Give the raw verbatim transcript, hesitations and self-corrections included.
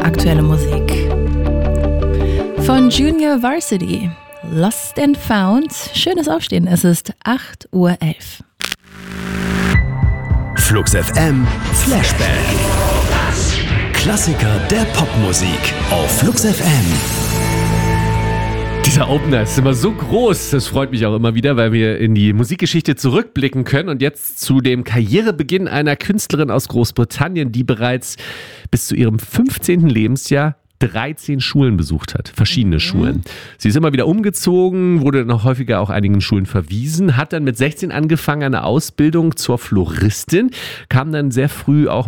aktuelle Musik. Von Junior Varsity, Lost and Found. Schönes Aufstehen, es ist acht Uhr elf. Flux F M Flashback. Klassiker der Popmusik auf Flux F M. Dieser Opener ist immer so groß, das freut mich auch immer wieder, weil wir in die Musikgeschichte zurückblicken können und jetzt zu dem Karrierebeginn einer Künstlerin aus Großbritannien, die bereits bis zu ihrem fünfzehnten Lebensjahr dreizehn Schulen besucht hat, verschiedene mhm. Schulen. Sie ist immer wieder umgezogen, wurde noch häufiger auch einigen Schulen verwiesen, hat dann mit sechzehn angefangen eine Ausbildung zur Floristin, kam dann sehr früh auch